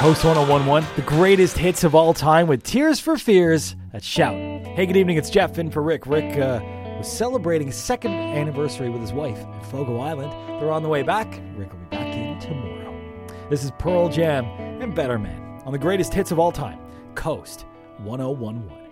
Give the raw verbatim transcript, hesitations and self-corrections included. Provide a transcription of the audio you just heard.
Coast one oh one point one, the greatest hits of all time with Tears for Fears at Shout. Hey, good evening, it's Jeff in for Rick. Rick uh, was celebrating his second anniversary with his wife at Fogo Island. They're on the way back. Rick will be back in tomorrow. This is Pearl Jam and Better Man on the greatest hits of all time, Coast one oh one point one.